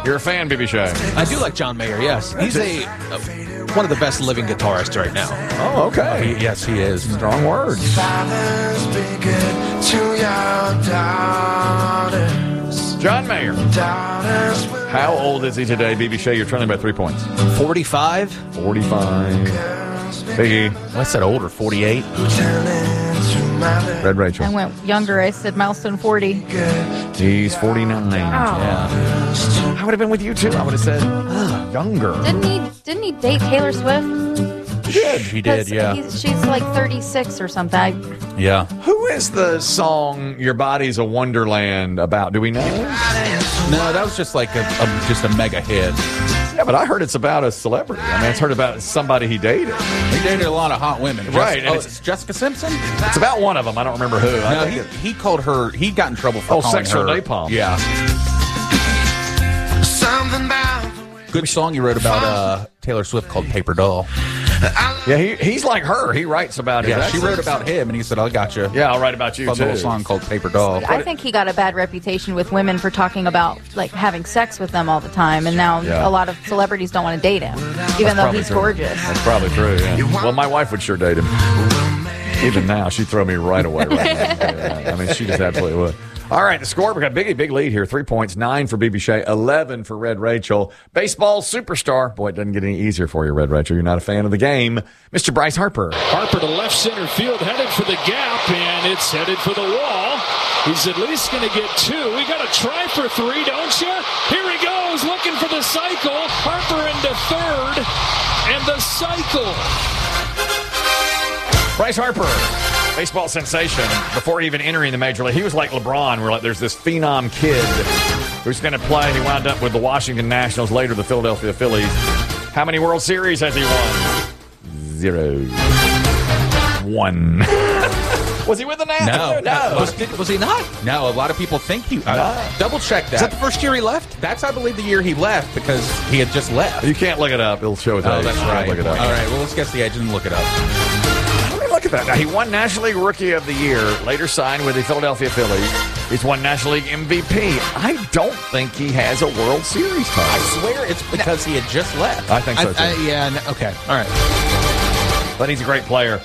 You're a fan, BB Shea. I do like John Mayer, yes. He's one of the best living guitarists right now. Oh, okay. Yes, he is. Strong words. John Mayer. How old is he today, BB Shea? You're trailing by 3 points. 45? 45. Biggie. What's that older, 48? Red Rachel. I went younger. I said milestone 40. He's 49. Yeah. I would have been with you, too. I would have said younger. Didn't he date Taylor Swift? She did, yeah. She's like 36 or something. Yeah. Who is the song "Your Body's a Wonderland" about? Do we know? No, that was just like just a mega hit. Yeah, but I heard it's about a celebrity. I mean, it's heard about somebody he dated. He dated a lot of hot women. Right. It's Jessica Simpson? It's about one of them. I don't remember who. No, he called her, he got in trouble for calling sexual her. napalm. Yeah. Good song you wrote about Taylor Swift called Paper Doll. Yeah, he's like her. He writes about it. Yeah, she wrote about him, and he said, I got you. Yeah, I'll write about you, a too. little song called Paper Doll. I think he got a bad reputation with women for talking about like having sex with them all the time, and now a lot of celebrities don't want to date him, even though he's gorgeous. That's probably true, yeah. Well, my wife would sure date him. Even now, she'd throw me right away. I mean, she just absolutely would. All right, the score, we got big lead here. 3 points, 9 for BB Shea, 11 for Red Rachel. Baseball superstar. Boy, it doesn't get any easier for you, Red Rachel. You're not a fan of the game. Mr. Bryce Harper. Harper to left center field, headed for the gap, and it's headed for the wall. He's at least going to get 2. We got to try for 3, don't you? Here he goes, looking for the cycle. Harper into third, and the cycle. Bryce Harper, baseball sensation, before even entering the major league. He was like LeBron. We're like, there's this phenom kid who's going to play. He wound up with the Washington Nationals, later the Philadelphia Phillies. How many World Series has he won? 0. 1. Was he with the Nationals? No. Was he not? No, a lot of people think he... double check that. Is that the first year he left? That's, I believe, the year he left, because he had just left. You can't look it up. It'll show his age. Oh, that's right. Look it up. All right, well, let's guess the age and look it up. Look at that. Now, he won National League Rookie of the Year, later signed with the Philadelphia Phillies. He's won National League MVP. I don't think he has a World Series title. I swear it's because he had just left. I think so, too. Okay. All right. But he's a great player.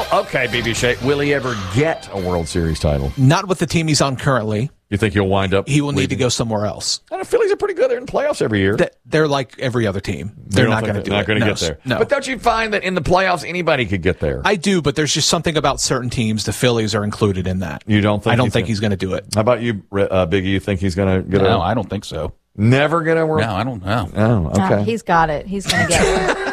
BB Shea, will he ever get a World Series title? Not with the team he's on currently. You think he'll wind up? He will need to go somewhere else. And the Phillies are pretty good. They're in the playoffs every year. They're like every other team. They're not going to do it. Not going to get there. No. But don't you find that in the playoffs, anybody could get there? I do, but there's just something about certain teams. The Phillies are included in that. You don't think? I don't think he's going to do it. How about you, Biggie? You think he's going to get No, I don't think so. Never get a World? No, I don't know. Oh, okay. No, he's got it. He's going to get it.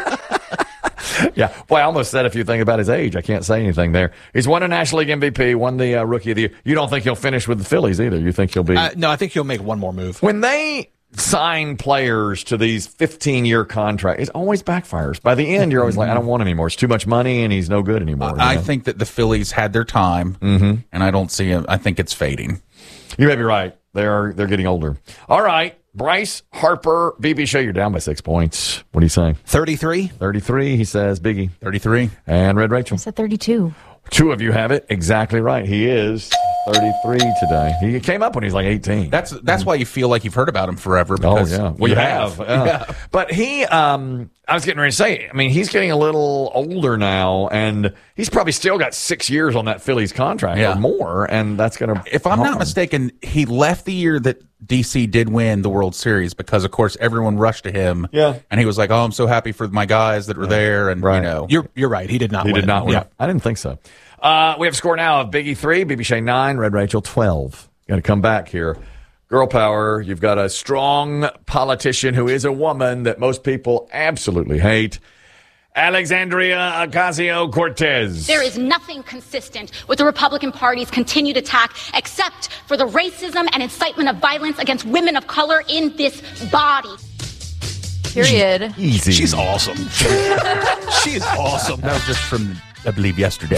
Yeah. Boy, I almost said a few things about his age. I can't say anything there. He's won a National League MVP, won the Rookie of the Year. You don't think he'll finish with the Phillies either? You think he'll be? No, I think he'll make one more move. When they sign players to these 15-year contracts, it always backfires. By the end, you're always like, I don't want him anymore. It's too much money, and he's no good anymore. I think that the Phillies had their time, and I don't see him. I think it's fading. You may be right. They're getting older. All right. Bryce Harper, BB Shea, you're down by 6 points. What are you saying? 33? 33, he says, Biggie. 33. And Red Rachel. I said 32. 2 of you have it exactly right. He is 33 today. He came up when he was like 18. That's why you feel like you've heard about him forever. Because well, you have. Yeah. But he, I was getting ready to say, I mean, he's getting a little older now, and he's probably still got 6 years on that Phillies contract or more, and that's going to. If I'm not mistaken, he left the year that DC did win the World Series because, of course, everyone rushed to him. Yeah. And he was like, "Oh, I'm so happy for my guys that were there." And you know, you're right. He did not. He win. did not win. Yeah. I didn't think so. We have a score now of Biggie 3, BB Shea 9, Red Rachel 12. Got to come back here. Girl power. You've got a strong politician who is a woman that most people absolutely hate. Alexandria Ocasio-Cortez. There is nothing consistent with the Republican Party's continued attack except for the racism and incitement of violence against women of color in this body. Period. Easy. She's awesome. She's awesome. That was just from, I believe, yesterday.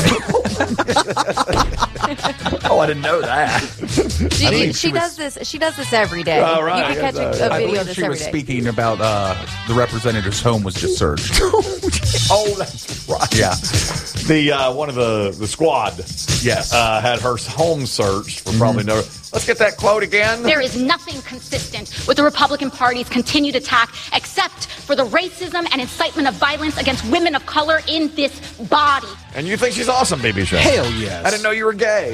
Oh, I didn't know that. She does this. She does this every day. Oh, right. You can catch a I video believe of this she every was day. speaking about the representative's home was just searched. Oh, that's right. Yeah. The one of the squad, Yes. had her home searched for probably no. Let's get that quote again. There is nothing consistent with with the Republican Party's continued attack, except for the racism and incitement of violence against women of color in this body. And you think she's awesome, BB Show? Hell yes. I didn't know you were gay.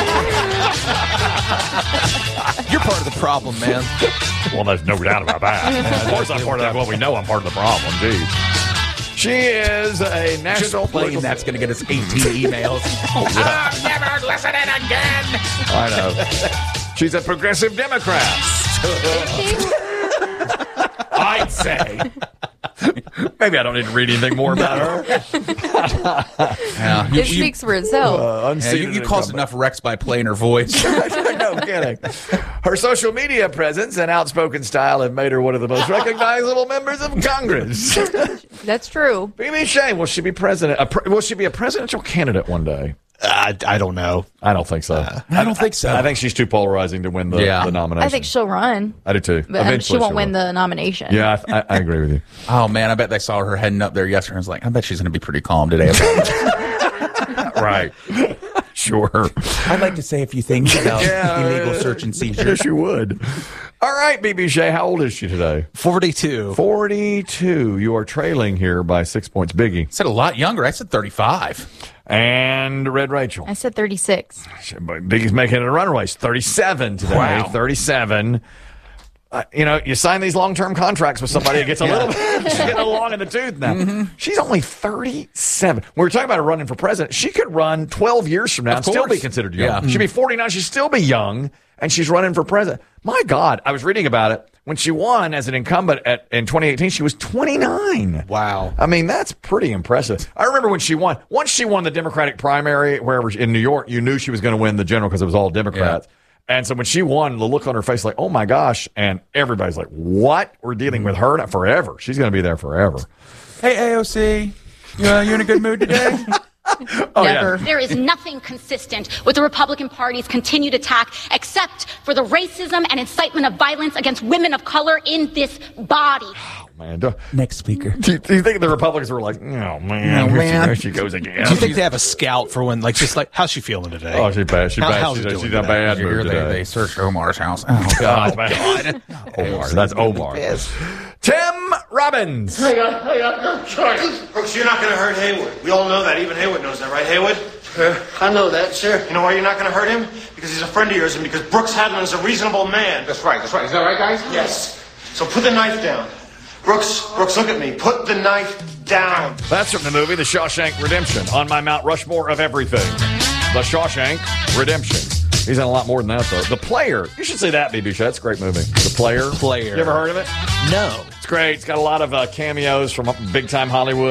You're part of the problem, man. Well, there's no doubt about that. Of course, I'm part of that. Well, we know I'm part of the problem. Geez. She is a national Playing that's going to get us 18 emails. I'm never listening again. I know. She's a progressive Democrat. I'd say. Maybe I don't need to read anything more about her. Yeah, It speaks for itself. you caused enough wrecks by playing her voice. No kidding. Her social media presence and outspoken style have made her one of the most recognizable members of Congress. That's true. BB Shane, will she be president? Will she be a presidential candidate one day? I don't know. I don't think so. I don't think so. I think she's too polarizing to win the nomination. I think she'll run, I do too. but Eventually she won't she'll win run. the nomination. Yeah, I agree with you. Oh, man, I bet they saw her heading up there yesterday and was like, I bet she's going to be pretty calm today. Right. Sure. I'd like to say a few things about illegal search and seizure. Yes, you would. All right, BB Shea, how old is she today? 42. 42. You are trailing here by 6 points. Biggie. I said a lot younger. I said 35. And Red Rachel. I said 36. Biggie's making it a run race. 37 today. Wow. 37. You sign these long-term contracts with somebody that gets a little bit she's getting along in the tooth now. Mm-hmm. She's only 37. We were talking about her running for president. She could run 12 years from now and still be considered young. Yeah. She'd be 49. She'd still be young, and she's running for president. My God, I was reading about it. When she won as an incumbent in 2018, she was 29. Wow. I mean, that's pretty impressive. I remember when she won. Once she won the Democratic primary, wherever in New York, you knew she was going to win the general because it was all Democrats. Yeah. And so when she won, the look on her face like, oh, my gosh. And everybody's like, what? We're dealing with her forever. She's going to be there forever. Hey, AOC, you in a good mood today? Oh, Never. yeah. There is nothing consistent with the Republican Party's continued attack except for the racism and incitement of violence against women of color in this body. Man, Next speaker. do you think the Republicans were like, oh, man, here she goes again? Do you think they have a scout for when, how's she feeling today? Oh, she's bad. She's bad. How's it She's doing in a bad Here mood today. they searched Omar's house. Oh, God. Oh, man. Omar. That's Omar. Tim Robbins. Hang on. Sorry. Brooks, you're not going to hurt Hayward. We all know that. Even Hayward knows that, right, Hayward? I know that, sir. You know why you're not going to hurt him? Because he's a friend of yours and because Brooks Hadlin is a reasonable man. That's right. Is that right, guys? Yes. So put the knife down. Brooks, look at me. Put the knife down. That's from the movie The Shawshank Redemption, on my Mount Rushmore of everything. The Shawshank Redemption. He's in a lot more than that, though. The Player. You should see that, BB Show. That's a great movie. The Player. Player. You ever heard of it? No. It's great. It's got a lot of cameos from big-time Hollywood.